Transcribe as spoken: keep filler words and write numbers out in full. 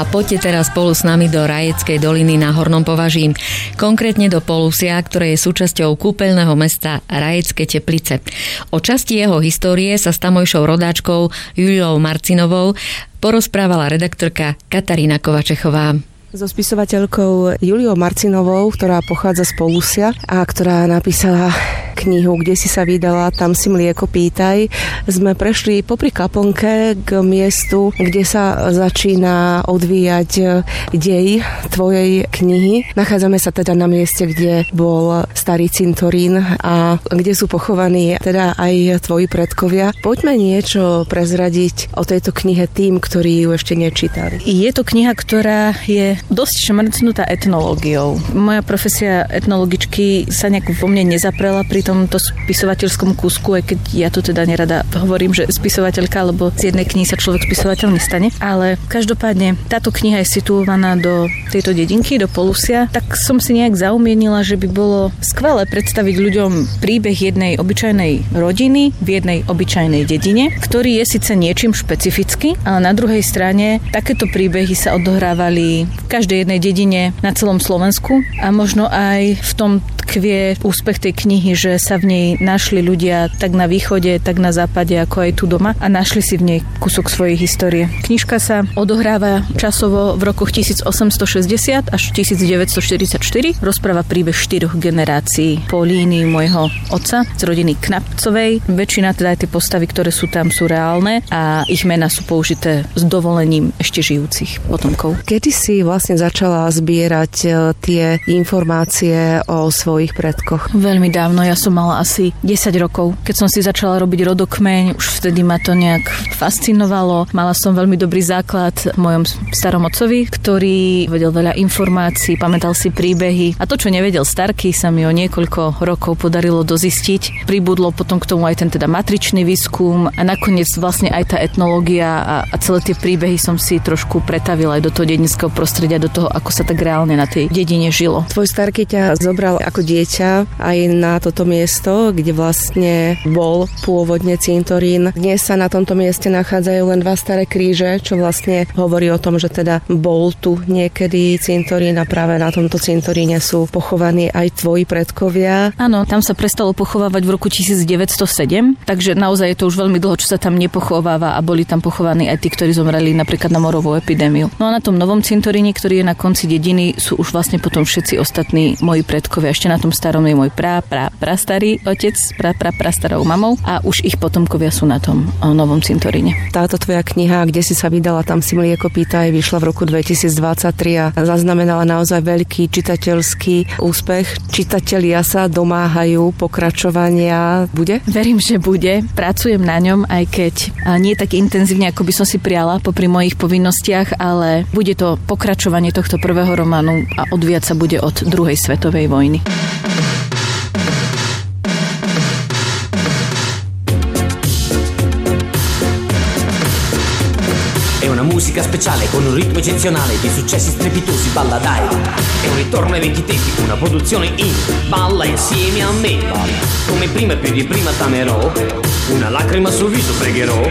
A poďte teraz spolu s nami do Rajeckej doliny na Hornom Považí. Konkrétne do Polusia, ktoré je súčasťou kúpeľného mesta Rajecké Teplice. O časti jeho histórie sa s tamojšou rodáčkou Juliou Marcinovou porozprávala redaktorka Katarína Kovačechová. So spisovateľkou Juliou Marcinovou, ktorá pochádza z Polusia a ktorá napísala knihu Kde si sa vydala, tam si mlieko pýtaj. Sme prešli popri kaplnke k miestu, kde sa začína odvíjať dej tvojej knihy. Nachádzame sa teda na mieste, kde bol starý cintorín a kde sú pochovaní teda aj tvoji predkovia. Poďme niečo prezradiť o tejto knihe tým, ktorí ju ešte nečítali. Je to kniha, ktorá je dosť šmrcnutá etnológiou. Moja profesia etnologičky sa nejak vo mne nezaprela pri tomto spisovateľskom kúsku, aj keď ja to teda nerada hovorím, že spisovateľka, lebo z jednej knihy sa človek spisovateľ nestane. Ale každopádne táto kniha je situovaná do tejto dedinky, do Polusia, tak som si nejak zaumienila, že by bolo skvelé predstaviť ľuďom príbeh jednej obyčajnej rodiny v jednej obyčajnej dedine, ktorý je síce niečím špecifický, ale na druhej strane takéto príbehy sa odohrávali v každej jednej dedine na celom Slovensku a možno aj v tom tkvie úspech tej knihy, že sa v nej našli ľudia tak na východe, tak na západe, ako aj tu doma a našli si v nej kúsok svojej histórie. Knižka sa odohráva časovo v rokoch tisícosemstošesťdesiat až tisícdeväťstoštyridsaťštyri. Rozpráva príbeh štyroch generácií po línii môjho otca z rodiny Knapcovej. Väčšina teda aj tie postavy, ktoré sú tam, sú reálne a ich mená sú použité s dovolením ešte žijúcich potomkov. Kedy si vlastne začala zbierať tie informácie o svojich predkoch? Veľmi dávno, ja som mala asi desať rokov. Keď som si začala robiť rodokmeň, už vtedy ma to nejak fascinovalo. Mala som veľmi dobrý základ v mojom starom otcovi, ktorý vedel veľa informácií, pamätal si príbehy a to, čo nevedel starky, sa mi o niekoľko rokov podarilo dozistiť. Pribudlo potom k tomu aj ten teda matričný výskum a nakoniec vlastne aj tá etnológia a, a celé tie príbehy som si trošku pretavila aj do toho dedinského prostredia, do toho, ako sa tak reálne na tej dedine žilo. Tvoj starky ťa zobral ako dieťa aj na toto miesto, kde vlastne bol pôvodne cintorín. Dnes sa na tomto mieste nachádzajú len dva staré kríže, čo vlastne hovorí o tom, že teda bol tu niekedy cintorín a práve na tomto cintoríne sú pochovaní aj tvoji predkovia. Áno, tam sa prestalo pochovávať v roku tisícdeväťstosedem, takže naozaj je to už veľmi dlho, čo sa tam nepochováva a boli tam pochovaní aj tí, ktorí zomreli napríklad na morovú epidémiu. No a na tom novom cintoríne, ktorý je na konci dediny, sú už vlastne potom všetci ostatní moji predkovia. Ešte na tom starom je môj prá, prá, prastarý otec, prá, prá, prastarou mamou a už ich potomkovia sú na tom novom cintoríne. Táto tvoja kniha, Kde si sa vydala, tam si mlieko pýtaj, vyšla v roku dvetisícdvadsaťtri a zaznamenala naozaj veľký čitateľský úspech. Čitatelia sa domáhajú pokračovania. Bude? Verím, že bude. Pracujem na ňom, aj keď nie tak intenzívne, ako by som si priala popri mojich povinnostiach, ale bude to pokračovanie tohto prvého románu a odvíjať sa bude od druhej svetovej vojny. È una musica speciale con un ritmo eccezionale di successi strepitosi, balla dai. È un ritorno ai vecchi tempi, una produzione in balla insieme a me. Come prima più di prima t'amerò, una lacrima sul viso pregherò.